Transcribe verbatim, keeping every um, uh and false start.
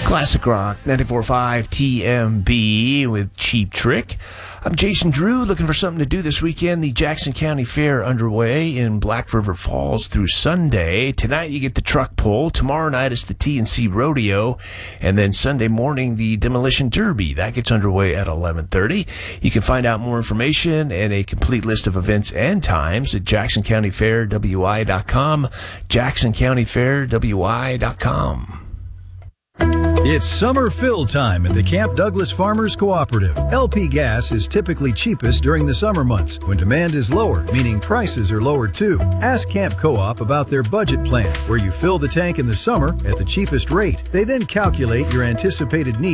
Classic Rock ninety-four point five T M B with Cheap Trick. I'm Jason Drew, looking for something to do this weekend. The Jackson County Fair underway in Black River Falls through Sunday. Tonight you get the truck pull. Tomorrow night it's the T and C Rodeo. And then Sunday morning, the Demolition Derby. That gets underway at eleven thirty. You can find out more information and a complete list of events and times at jackson county fair w i dot com. jackson county fair w i dot com. It's summer fill time at the Camp Douglas Farmers Cooperative. L P gas is typically cheapest during the summer months when demand is lower, meaning prices are lower too. Ask Camp Co-op about their budget plan, where you fill the tank in the summer at the cheapest rate. They then calculate your anticipated needs